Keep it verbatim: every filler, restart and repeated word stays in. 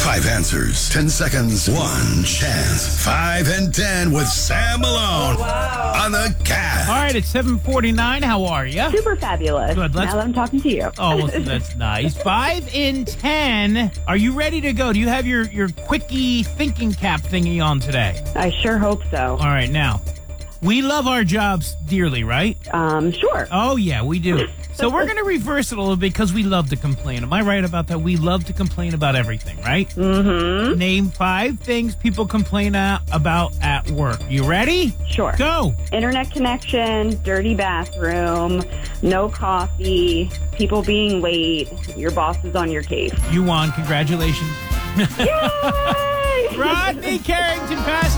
Five answers, ten seconds, one chance. Five and ten with Sam Malone on the Cat. All right, it's seven forty-nine. How are you? Super fabulous. Good, let's- Now that I'm talking to you. Oh, well, that's nice. Five in ten. Are you ready to go? Do you have your, your quickie thinking cap thingy on today? I sure hope so. All right, now, we love our jobs dearly, right? Um, sure. Oh, yeah, we do. So we're going to reverse it a little bit because we love to complain. Am I right about that? We love to complain about everything, right? Mm-hmm. Name five things people complain a- about at work. You ready? Sure. Go. Internet connection, dirty bathroom, no coffee, people being late, your boss is on your case. You won. Congratulations. Yay! Rodney Carrington passed